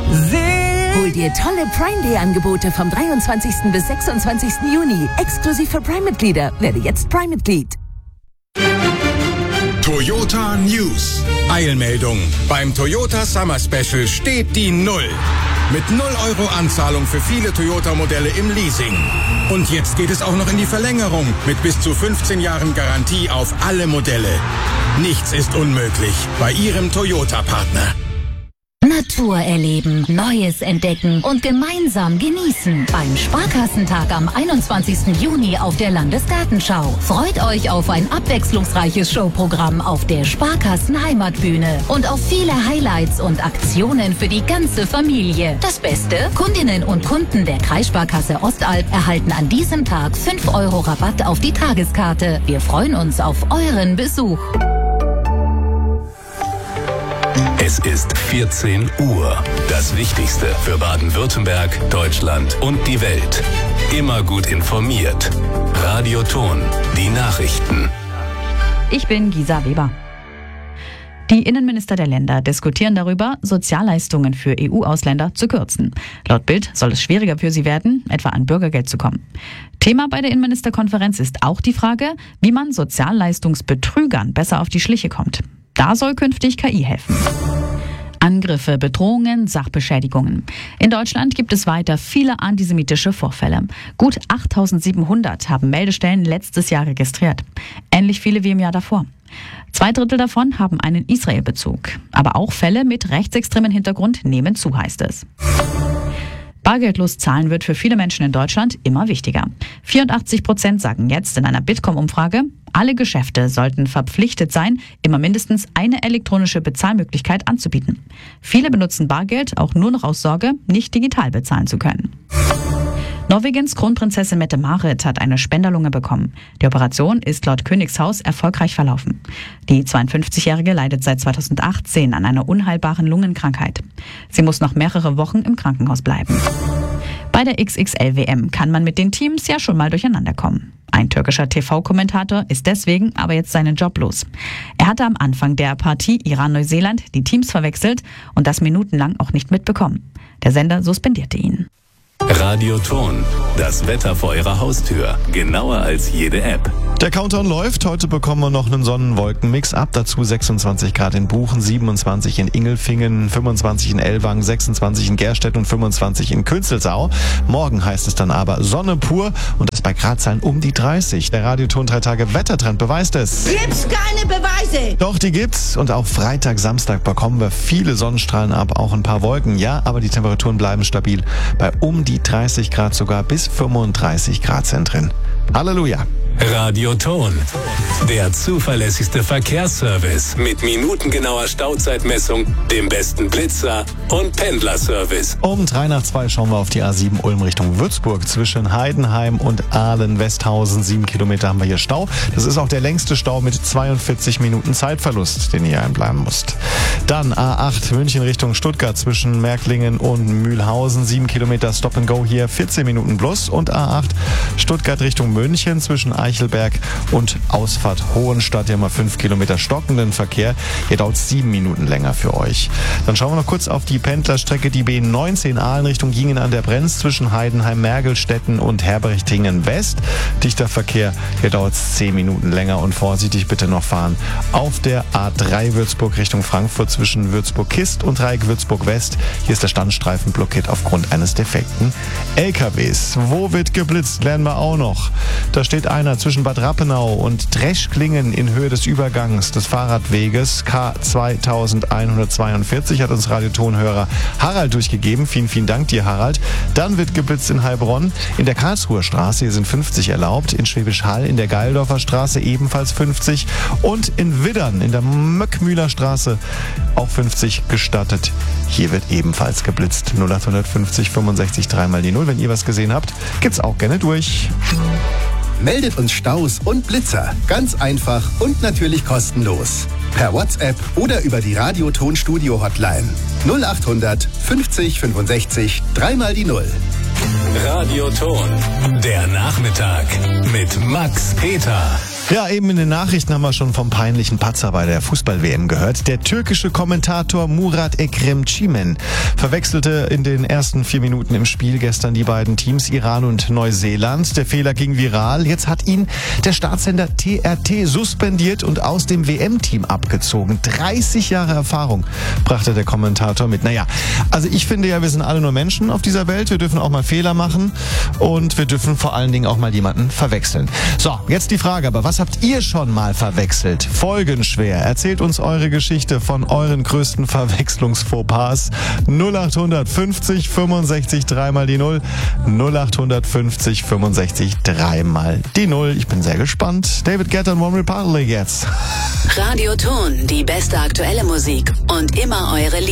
Hol dir tolle Prime Day Angebote vom 23. bis 26. Juni. Exklusiv für Prime-Mitglieder. Werde jetzt Prime-Mitglied. Toyota News. Eilmeldung. Beim Toyota Summer Special steht die 0. Mit 0 € Anzahlung für viele Toyota-Modelle im Leasing. Und jetzt geht es auch noch in die Verlängerung mit bis zu 15 Jahren Garantie auf alle Modelle. Nichts ist unmöglich bei Ihrem Toyota-Partner. Natur erleben, Neues entdecken und gemeinsam genießen. Beim Sparkassentag am 21. Juni auf der Landesgartenschau. Freut euch auf ein abwechslungsreiches Showprogramm auf der Sparkassen Heimatbühne und auf viele Highlights und Aktionen für die ganze Familie. Das Beste? Kundinnen und Kunden der Kreissparkasse Ostalb erhalten an diesem Tag 5 € Rabatt auf die Tageskarte. Wir freuen uns auf euren Besuch. Es ist 14 Uhr. Das Wichtigste für Baden-Württemberg, Deutschland und die Welt. Immer gut informiert. Radio Thon, die Nachrichten. Ich bin Gisa Weber. Die Innenminister der Länder diskutieren darüber, Sozialleistungen für EU-Ausländer zu kürzen. Laut Bild soll es schwieriger für sie werden, etwa an Bürgergeld zu kommen. Thema bei der Innenministerkonferenz ist auch die Frage, wie man Sozialleistungsbetrügern besser auf die Schliche kommt. Da soll künftig KI helfen. Angriffe, Bedrohungen, Sachbeschädigungen. In Deutschland gibt es weiter viele antisemitische Vorfälle. Gut 8.700 haben Meldestellen letztes Jahr registriert. Ähnlich viele wie im Jahr davor. 2/3 davon haben einen Israel-Bezug. Aber auch Fälle mit rechtsextremen Hintergrund nehmen zu, heißt es. Bargeldlos zahlen wird für viele Menschen in Deutschland immer wichtiger. 84% sagen jetzt in einer Bitkom-Umfrage, alle Geschäfte sollten verpflichtet sein, immer mindestens eine elektronische Bezahlmöglichkeit anzubieten. Viele benutzen Bargeld auch nur noch aus Sorge, nicht digital bezahlen zu können. Norwegens Kronprinzessin Mette-Marit hat eine Spenderlunge bekommen. Die Operation ist laut Königshaus erfolgreich verlaufen. Die 52-Jährige leidet seit 2018 an einer unheilbaren Lungenkrankheit. Sie muss noch mehrere Wochen im Krankenhaus bleiben. Bei der XXL-WM kann man mit den Teams ja schon mal durcheinander kommen. Ein türkischer TV-Kommentator ist deswegen aber jetzt seinen Job los. Er hatte am Anfang der Partie Iran-Neuseeland die Teams verwechselt und das minutenlang auch nicht mitbekommen. Der Sender suspendierte ihn. Radio Thon, das Wetter vor Ihrer Haustür. Genauer als jede App. Der Countdown läuft. Heute bekommen wir noch einen Sonnenwolkenmix ab. Dazu 26 Grad in Buchen, 27 in Ingelfingen, 25 in Ellwangen, 26 in Gerstedt und 25 in Künzelsau. Morgen heißt es dann aber Sonne pur und das bei Gradzahlen um die 30. Der Radio Thon 3 Tage Wettertrend beweist es. Gibt's keine Beweise? Doch, die gibt's. Und auch Freitag, Samstag bekommen wir viele Sonnenstrahlen ab, auch ein paar Wolken. Ja, aber die Temperaturen bleiben stabil bei um die 30 Grad, sogar bis 35 Grad sind drin. Halleluja! Radio Thon, der zuverlässigste Verkehrsservice mit minutengenauer Stauzeitmessung, dem besten Blitzer und Pendlerservice. Um 3:02 schauen wir auf die A7 Ulm Richtung Würzburg. Zwischen Heidenheim und Ahlen-Westhausen 7 Kilometer haben wir hier Stau. Das ist auch der längste Stau mit 42 Minuten Zeitverlust, den ihr einbleiben müsst. Dann A8 München Richtung Stuttgart zwischen Märklingen und Mühlhausen 7 Kilometer Stop and Go hier 14 Minuten plus. Und A8 Stuttgart Richtung München zwischen Eichelberg und Ausfahrt Hohenstadt, hier mal 5 Kilometer stockenden Verkehr. Hier dauert es 7 Minuten länger für euch. Dann schauen wir noch kurz auf die Pendlerstrecke, die B19 Aalen Richtung Gingen an der Brenz zwischen Heidenheim, Mergelstetten und Herberchtingen West. Dichter Verkehr, hier dauert es 10 Minuten länger und vorsichtig bitte noch fahren. Auf der A3 Würzburg Richtung Frankfurt zwischen Würzburg-Kist und Dreieck Würzburg-West. Hier ist der Standstreifen blockiert aufgrund eines defekten LKWs. Wo wird geblitzt, lernen wir auch noch. Da steht einer zwischen Bad Rappenau und Dreschklingen in Höhe des Übergangs des Fahrradweges K2142, hat uns Radiotonhörer Harald durchgegeben. Vielen, vielen Dank dir, Harald. Dann wird geblitzt in Heilbronn, in der Karlsruher Straße, hier sind 50 erlaubt, in Schwäbisch Hall, in der Geildorfer Straße ebenfalls 50 und in Widdern, in der Möckmühler Straße auch 50 gestattet. Hier wird ebenfalls geblitzt. 0850 65 3 mal die 0. Wenn ihr was gesehen habt, gibt's auch gerne durch. Meldet uns Staus und Blitzer. Ganz einfach und natürlich kostenlos. Per WhatsApp oder über die Radio Thon Studio Hotline. 0800 50 65 3 mal die 0. Radio Thon, der Nachmittag mit Max Peter. Ja, eben in den Nachrichten haben wir schon vom peinlichen Patzer bei der Fußball-WM gehört. Der türkische Kommentator Murat Ekrem Çimen verwechselte in den ersten 4 Minuten im Spiel gestern die beiden Teams Iran und Neuseeland. Der Fehler ging viral. Jetzt hat ihn der Staatssender TRT suspendiert und aus dem WM-Team abgezogen. 30 Jahre Erfahrung brachte der Kommentator mit. Naja, also ich finde ja, wir sind alle nur Menschen auf dieser Welt. Wir dürfen auch mal Fehler machen und wir dürfen vor allen Dingen auch mal jemanden verwechseln. So, jetzt die Frage, aber was habt ihr schon mal verwechselt? Folgenschwer. Erzählt uns eure Geschichte von euren größten Verwechslungsfauxpas. 0800 50 65 3 mal die 0. 0800 50 65 3 mal die 0. Ich bin sehr gespannt. David Guetta und One Republic jetzt. Radioton, die beste aktuelle Musik und immer eure